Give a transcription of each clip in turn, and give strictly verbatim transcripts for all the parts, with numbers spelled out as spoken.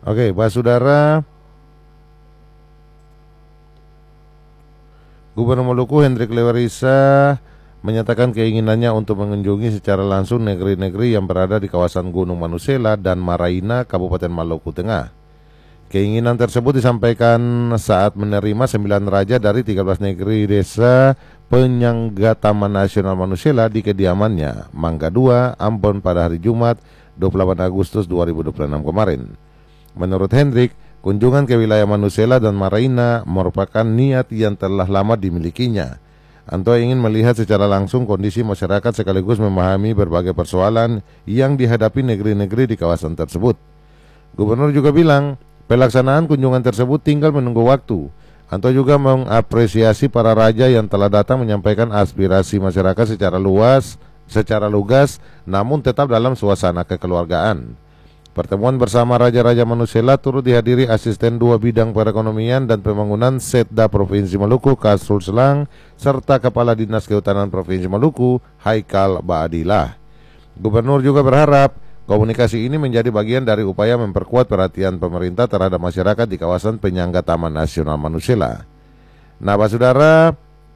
Oke, Pak Saudara, Gubernur Maluku Hendrik Lewarisa menyatakan keinginannya untuk mengunjungi secara langsung negeri-negeri yang berada di kawasan Gunung Manusela dan Maraina, Kabupaten Maluku Tengah. Keinginan tersebut disampaikan saat menerima sembilan raja dari tiga belas negeri desa penyangga Taman Nasional Manusela di kediamannya, Mangga dua, Ambon pada hari Jumat dua puluh delapan Agustus dua ribu dua puluh enam kemarin. Menurut Hendrik, kunjungan ke wilayah Manusela dan Maraina merupakan niat yang telah lama dimilikinya. Anto ingin melihat secara langsung kondisi masyarakat sekaligus memahami berbagai persoalan yang dihadapi negeri-negeri di kawasan tersebut. Gubernur juga bilang, pelaksanaan kunjungan tersebut tinggal menunggu waktu. Anto juga mengapresiasi para raja yang telah datang menyampaikan aspirasi masyarakat secara luas, secara lugas, namun tetap dalam suasana kekeluargaan. Pertemuan bersama Raja-Raja Manusela turut dihadiri Asisten Dua Bidang Perekonomian dan Pembangunan Setda Provinsi Maluku Kasrul Selang serta Kepala Dinas Kehutanan Provinsi Maluku Haikal Baadilah. Gubernur juga berharap komunikasi ini menjadi bagian dari upaya memperkuat perhatian pemerintah terhadap masyarakat di kawasan penyangga Taman Nasional Manusela. Nah, Pak Saudara,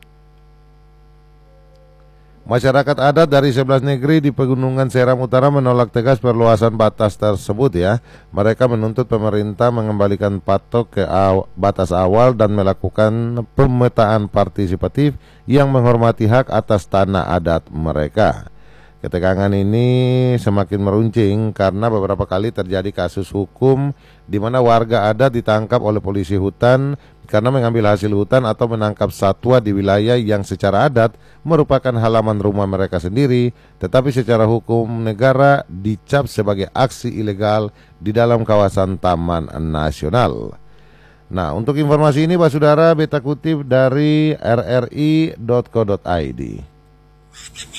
masyarakat adat dari sebelas negeri di Pegunungan Seram Utara menolak tegas perluasan batas tersebut ya. Mereka menuntut pemerintah mengembalikan patok ke aw batas awal dan melakukan pemetaan partisipatif yang menghormati hak atas tanah adat mereka. Ketegangan ini semakin meruncing karena beberapa kali terjadi kasus hukum di mana warga adat ditangkap oleh polisi hutan karena mengambil hasil hutan atau menangkap satwa di wilayah yang secara adat merupakan halaman rumah mereka sendiri, tetapi secara hukum negara dicap sebagai aksi ilegal di dalam kawasan Taman Nasional. Nah, untuk informasi ini Pak Saudara, beta kutip dari r r i dot co dot i d.